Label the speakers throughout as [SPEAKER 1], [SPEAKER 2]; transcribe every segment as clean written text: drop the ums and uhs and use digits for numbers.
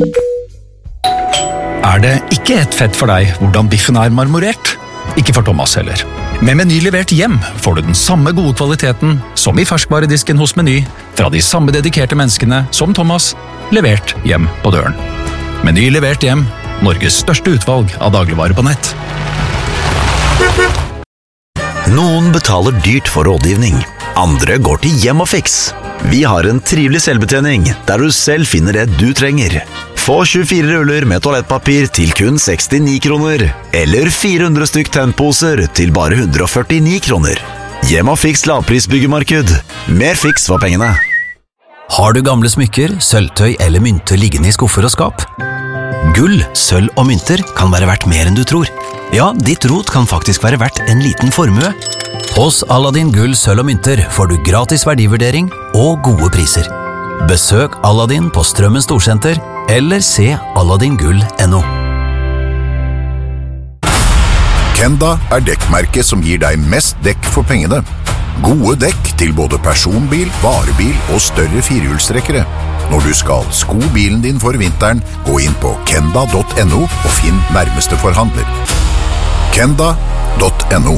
[SPEAKER 1] Det ikke ett fett for deg hvordan biffen marmorert? Ikke for Thomas heller. Med Meny levert hjem får du den samme gode kvaliteten som i ferskvaredisken hos Meny, fra de samme dedikerte menneskene som Thomas, levert hjem på døren. Meny levert hjem, Norges største utvalg av dagligvarer på nett.
[SPEAKER 2] Noen betaler dyrt for rådgivning. Andre går til Hjem og Fiks. Vi har en trivelig selvbetjening, der du selv finner det du trenger. Få 24 ruller med toalettpapir til kun 69 kroner, eller 400 stykk tennposer til bare 149 kroner. Hjem og Fiks lavprisbyggemarked. Mer fiks for pengene.
[SPEAKER 3] Har du gamle smykker, sølvtøy eller mynter liggende i skuffer og skap? Gull, sølv og mynter kan være verdt mer enn du tror. Ja, ditt rot kan faktisk være verdt en liten formue. Hos Aladdin Gull, sølv og mynter får du gratis verdivurdering og gode priser. Besøk Aladdin på Strømmen Storsenter, eller se aladdingull.no.
[SPEAKER 4] Kenda dekkmerket som gir deg mest dekk for pengene. Gode dekk til både personbil, varebil og større firehjulstrekkere. Når du skal sko bilen din for vinteren, gå inn på kenda.no og finn nærmeste forhandler. Kenda.no.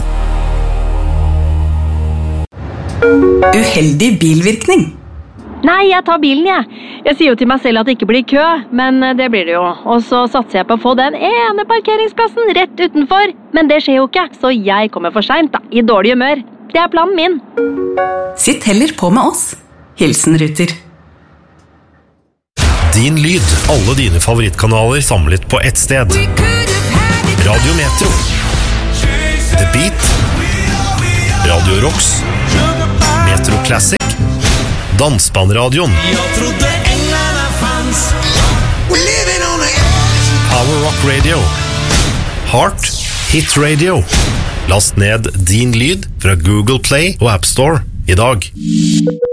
[SPEAKER 5] Uheldig bilvirkning.
[SPEAKER 6] Nei, jeg tar bilen, jeg. Jeg sier jo til meg selv at det ikke blir kø, men det blir det jo. Og så satser jeg på å få den ene parkeringsplassen rett utenfor. Men det skjer jo ikke, så jeg kommer for sent da, i dårlig humør. Det er planen min.
[SPEAKER 5] Sitt heller på med oss. Hilsen Ruter.
[SPEAKER 7] Din lyd, alle dine favorittkanaler samlet på ett sted. Radio Metro, The Beat, Radio Rocks, Metro Classic, Dansbandradioen, Power Rock Radio, Heart Hit Radio. Last ned din lyd fra Google Play og App Store i dag.